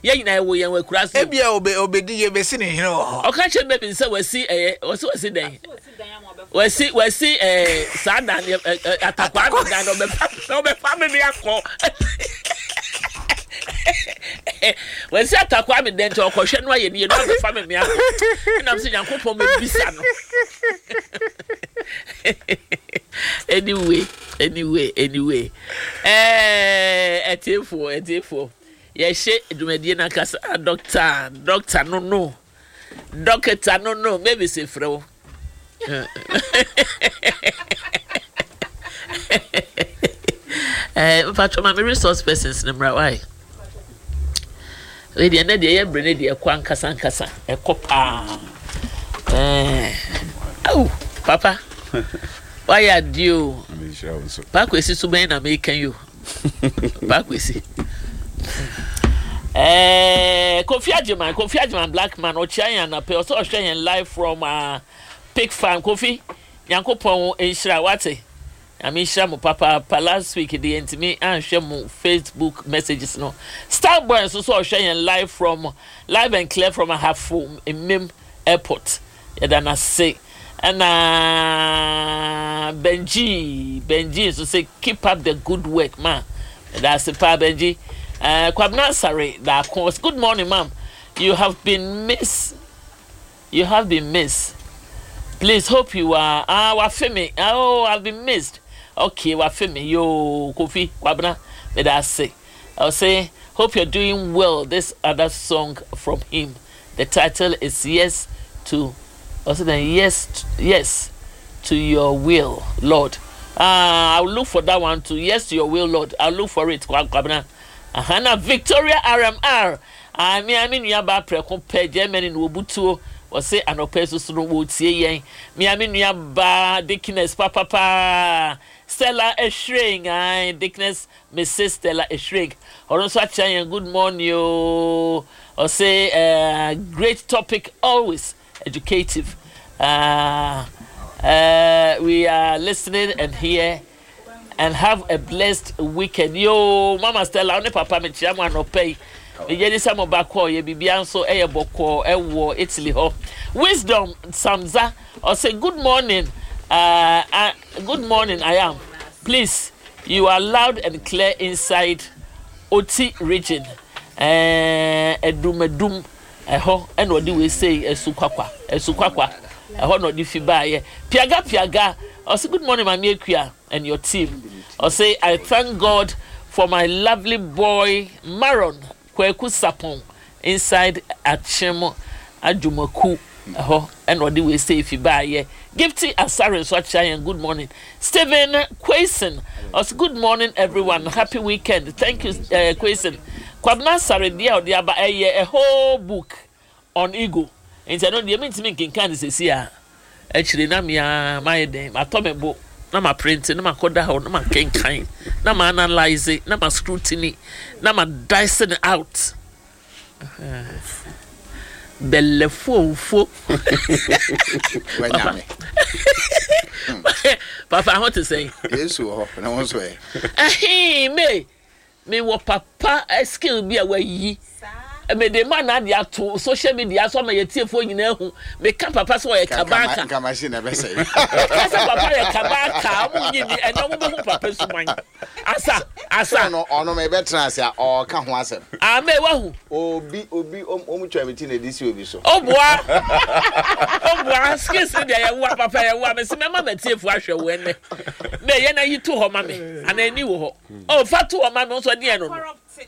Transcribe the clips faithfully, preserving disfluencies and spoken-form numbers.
ye nyina wo ye wakura so e bia obe obedi ye besi ne hene o o ka che baby say wasi eh wasi wasi dan wasi wasi eh sa dan atakwa dan no be no be family akọ wasi atakwa me dan to okohwe no aye ne no be family akọ na mse Nyankopon me bisa no anyway anyway anyway eh etifo etifo ye she edumedie na kasa doctor doctor no no doctor no no maybe say frewo eh patro ma resource persons number why we dey na dey ye brene dey kwa nkasa nkasa e kopa eh au papa why are you back we see so ben na make you back we see eh Kofi Ajiman Kofi Ajiman black man o chia na pe o so hwe live from uh, Pig Farm Kofi Nyankopon enhira wate I mean share papa pa last week the intime and share mo Facebook messages no Starboy so so hwe live from live and clear from a half in Mim airport ya na say and uh Benji Benji so say keep up the good work man that's the pa Benji uh Kwabna sorry that course good morning ma'am you have been missed you have been missed please hope you are ah wa femi oh I've been missed okay wa femi yo Kofi Kwabna that's say I'll say hope you're doing well this other song from him the title is Yes to also then yes yes to your will Lord ah uh, I'll look for that one too yes to your will Lord I'll look for it Kwabna Hana Victoria R M R I mean I mean you ba preko pe Germany no obutuo o say anopeso so no wo tie yen me I mean you ba Dickness papa pa Stella Eshring I Dickness Missus Stella Eshring or so achen good morning o or say uh, great topic always educative uh, uh we are listening and here and have a blessed weekend. Yo, Mama Stella, only papa me chiama no pay. Me je dis am back call ye bibia so e boko e wo Italy ho. Wisdom Samza or say good morning. Uh, uh good morning I am. Please, you are loud and clear inside Oti region. Eh edumedum e ho e no di we say esukwakwa esukwakwa e ho no di fi ba ye. Piaga piaga or say good morning Mami Ekua and your team. Or say I thank God for my lovely boy Maron Kweku Sapon inside Achemo Ajumaku ho and what do we say if you buy ye Gifty Asare so and good morning Stephen Quason us good morning everyone happy weekend thank you uh, Quason Kwabna Sare dia dia ba a whole book on ego and I know the mean to me can say see actually na me my dem atomebo na ma print na ma koda ho na ma kenkan na ma analyze na ma scrutiny na ma dice it out belle fo fo wanyame papa I want to say yes ho na won so e eh me me wo papa skill bi a wa yi me de man na dia to social media so ma yetiefo nyina hu me ka papa so ye kabaka nka machine na be say asa papa ye kabaka mu nyi ni eno mo hu papa suman asa asa no ono me betra ase o ka ho asem ah me wa hu obi obi omu twa meti na disi obi so obua obua skis dia ye wa papa ye wa me se me ma metiefo ahwe wo ene me ye na yi to ho ma me ana ani wo ho o fa to ho ma me so de no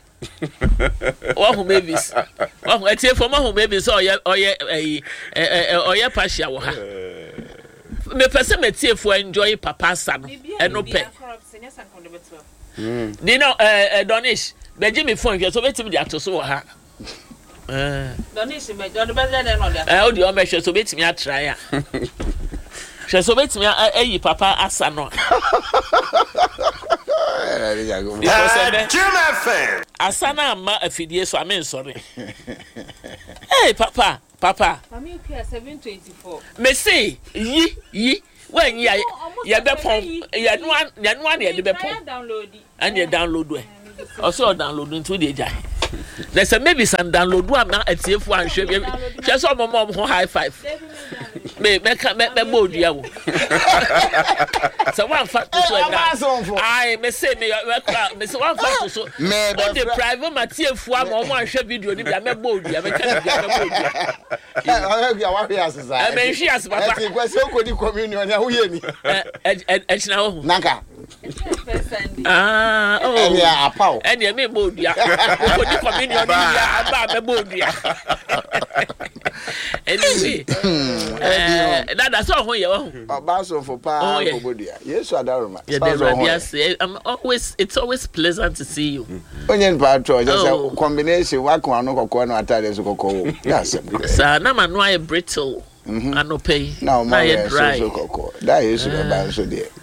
Wahu babies. Wahu etie for mahu babies oye oye eh oye passia wo ha. Me pese me tie for enjoy papa sa no. Eno pe. Mm. Di no eh Donish, be gi me phone so betimi di atoso wo ha. Eh. Donish me do be dey no dey. Eh o di o me hwe so betimi a try a. Hwe so betimi ayi papa asa no. Asana ma afidie so amen sorry. Hey papa, papa. Mami Ekua seven twenty-four. Me say yi yi when ya ya be pon ya no ya no na ya de be pon. Download. And you download we. Also download into the jai. There's a maybe some download one now at T F one show. Just on my mom high five. Me me me me bold ya. So one fact to so I me say me me say one fact so. On the private material for one one share video ni me bold ya me can be me bold ya. I mean she as papa. I kwese okodi communion ya wo ye ni. Eh eh na wo. Nanka. Ah oh. Eni apaw. Eni me bold ya. Okodi communion ni ya aba me bold ya. Anyway. Eh that so ho ye wo. Oba so for pa obodia. Yesu adaroma. Yes, I'm always it's always pleasant to see you. Onye npa to just combination wako anu kokko na atade so kokko. Yes. Sa na manu ay brittle. Anope. Na o ma dry. So kokko. That is the ban so there.